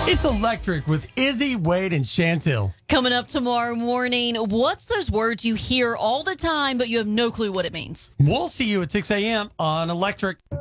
It's Electric with Izzy, Wade, and Chantil. Coming up tomorrow morning, what's those words you hear all the time, but you have no clue what it means? We'll see you at 6 a.m. on Electric.